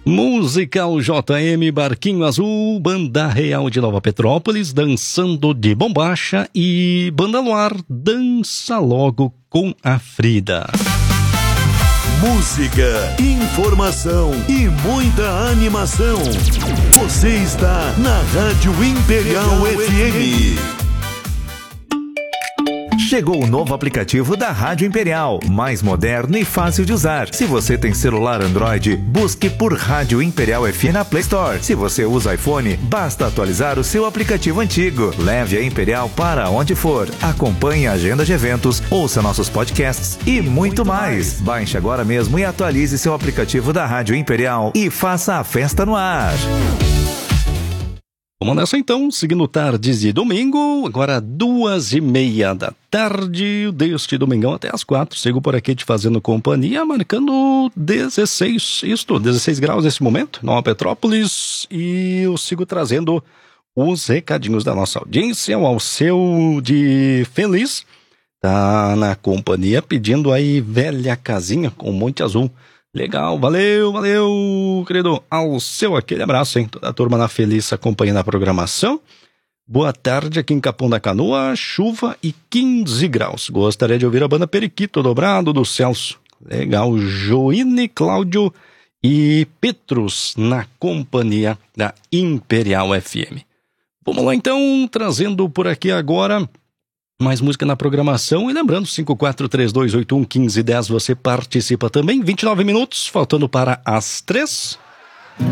Musical JM, Barquinho Azul, Banda Real de Nova Petrópolis, Dançando de Bombacha e Banda Luar, Dança Logo com a Frida. Música, informação e muita animação. Você está na Rádio Imperial FM. Chegou o novo aplicativo da Rádio Imperial, mais moderno e fácil de usar. Se você tem celular Android, busque por Rádio Imperial FM na Play Store. Se você usa iPhone, basta atualizar o seu aplicativo antigo. Leve a Imperial para onde for. Acompanhe a agenda de eventos, ouça nossos podcasts e muito mais. Baixe agora mesmo e atualize seu aplicativo da Rádio Imperial e faça a festa no ar. Vamos nessa então, seguindo tardes de domingo, agora 2:30 deste domingão até as 4. Sigo por aqui te fazendo companhia, marcando 16 graus nesse momento, Nova Petrópolis, e eu sigo trazendo os recadinhos da nossa audiência. O Alceu de Feliz tá na companhia pedindo aí Velha Casinha com Monte Azul. Legal, valeu, querido Alceu, aquele abraço, hein? Toda a turma na Feliz acompanhando a programação. Boa tarde aqui em Capão da Canoa, chuva e 15 graus. Gostaria de ouvir a banda Periquito Dobrado do Celso. Legal, Joine, Cláudio e Petrus na companhia da Imperial FM. Vamos lá então, trazendo por aqui agora mais música na programação. E lembrando, 5432811510, você participa também. 29 minutos, faltando para as 3.